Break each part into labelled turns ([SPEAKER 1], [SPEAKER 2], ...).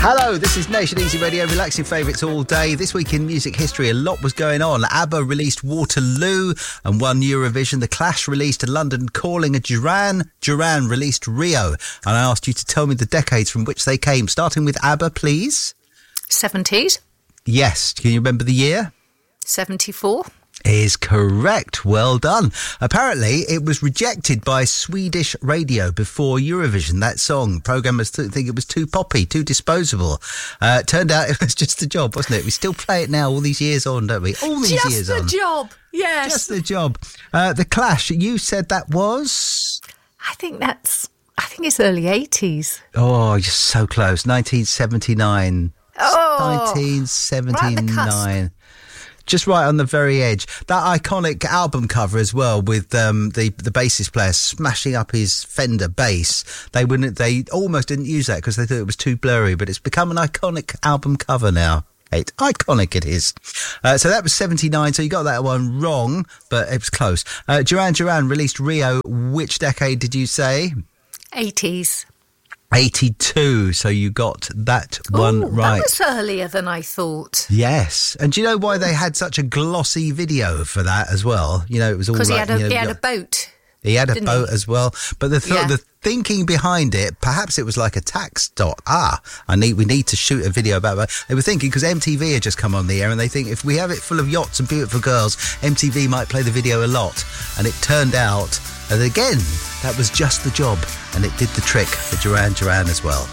[SPEAKER 1] Hello, this is Nation Easy Radio, relaxing favourites all day. This week in music history, a lot was going on. ABBA released Waterloo and won Eurovision. The Clash released London Calling, and Duran released Rio. And I asked you to tell me the decades from which they came, starting with ABBA, please.
[SPEAKER 2] 70s.
[SPEAKER 1] Yes. Can you remember the year?
[SPEAKER 2] 74.
[SPEAKER 1] Is correct. Well done. Apparently, it was rejected by Swedish radio before Eurovision, that song. Programmers think it was too poppy, too disposable. Turned out it was just a job, wasn't it? We still play it now all these years on, don't we? All these years on.
[SPEAKER 2] Just the job, yes.
[SPEAKER 1] Just the job. The Clash, you said that was?
[SPEAKER 2] I think it's early 80s.
[SPEAKER 1] Oh, you're so close. 1979.
[SPEAKER 2] Oh,
[SPEAKER 1] 1979.
[SPEAKER 2] right at the cusp.
[SPEAKER 1] Just right on the very edge. That iconic album cover as well, with the bassist player smashing up his Fender bass. They almost didn't use that because they thought it was too blurry, but it's become an iconic album cover now. Iconic it is. So that was 79, so you got that one wrong, but it was close. Duran released Rio. Which decade did you say?
[SPEAKER 2] 80s.
[SPEAKER 1] 82, so you got that one right.
[SPEAKER 2] That was earlier than I thought.
[SPEAKER 1] Yes. And do you know why they had such a glossy video for that as well? You know, it was all
[SPEAKER 2] because
[SPEAKER 1] like,
[SPEAKER 2] he had a boat.
[SPEAKER 1] He had a boat as well. But the thinking behind it, perhaps it was like a tax dot. We need to shoot a video about that. They were thinking, because MTV had just come on the air, and they think if we have it full of yachts and beautiful girls, MTV might play the video a lot. And it turned out that, again, that was just the job. And it did the trick for Duran as well.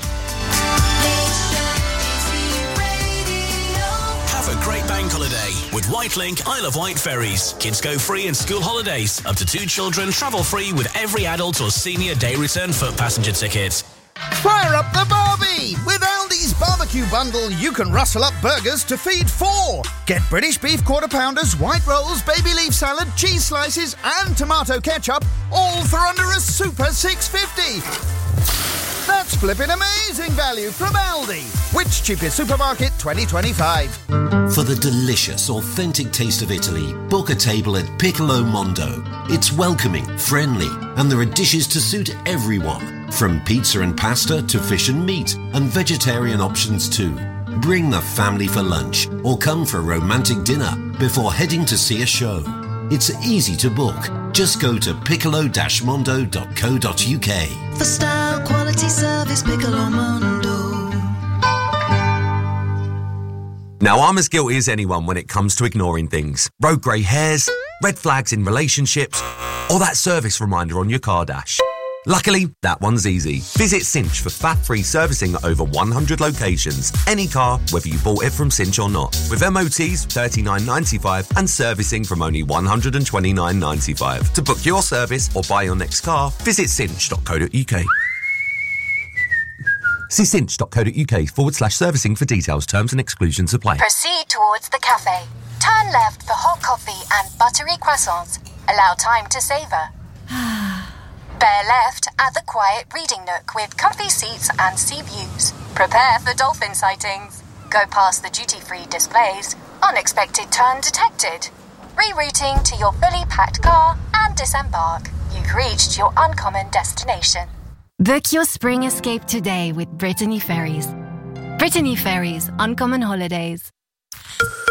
[SPEAKER 3] Have a great bank holiday with Whitelink Isle of Wight ferries. Kids go free in school holidays. Up to 2 children travel free with every adult or senior day return foot passenger ticket.
[SPEAKER 4] Fire up the Barbie! With Aldi's barbecue bundle, you can rustle up burgers to feed 4. Get British beef quarter pounders, white rolls, baby leaf salad, cheese slices and tomato ketchup, all for under a super $6.50. That's flipping amazing value from Aldi. Which cheapest supermarket 2025?
[SPEAKER 5] For the delicious, authentic taste of Italy, book a table at Piccolo Mondo. It's welcoming, friendly, and there are dishes to suit everyone, from pizza and pasta to fish and meat, and vegetarian options too. Bring the family for lunch, or come for a romantic dinner before heading to see a show. It's easy to book. Just go to piccolo-mondo.co.uk.
[SPEAKER 6] For style, quality, service, Piccolo Mondo.
[SPEAKER 7] Now, I'm as guilty as anyone when it comes to ignoring things. Road grey hairs, red flags in relationships, or that service reminder on your car dash. Luckily, that one's easy. Visit Cinch for fat-free servicing at over 100 locations. Any car, whether you bought it from Cinch or not. With MOTs $39.95 and servicing from only $129.95. To book your service or buy your next car, visit cinch.co.uk. See cinch.co.uk/servicing for details, terms and exclusions apply.
[SPEAKER 8] Proceed towards the cafe. Turn left for hot coffee and buttery croissants. Allow time to savour. Bear left at the quiet reading nook with comfy seats and sea views. Prepare for dolphin sightings. Go past the duty-free displays. Unexpected turn detected. Rerouting to your fully packed car and disembark. You've reached your uncommon destination.
[SPEAKER 9] Book your spring escape today with Brittany Ferries. Brittany Ferries, Uncommon Holidays.